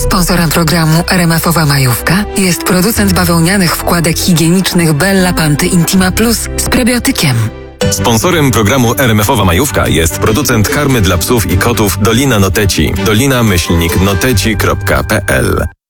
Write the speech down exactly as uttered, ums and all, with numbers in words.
Sponsorem programu R M F-owa Majówka jest producent bawełnianych wkładek higienicznych Bella Panty Intima Plus z prebiotykiem. Sponsorem programu R M F-owa Majówka jest producent karmy dla psów i kotów Dolina Noteci. dolina myślnik noteci kropka p l.